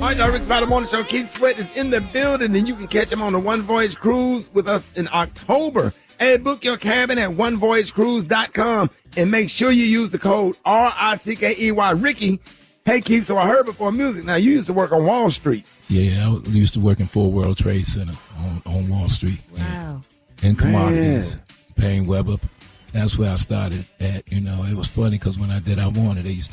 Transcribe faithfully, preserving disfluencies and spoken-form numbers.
right, y'all, Rick's Battle Morning Show. Keith Sweat is in the building, and you can catch him on the One Voyage Cruise with us in October. Hey, book your cabin at one voyage cruise dot com and make sure you use the code R I C K E Y, Ricky. Hey, Keith, so I heard before music. Now, you used to work on Wall Street. Yeah, I used to work in Fort World Trade Center on, on Wall Street. Wow. In commodities, Payne Weber. That's where I started at. You know, it was funny because when I did I Wanted, they used to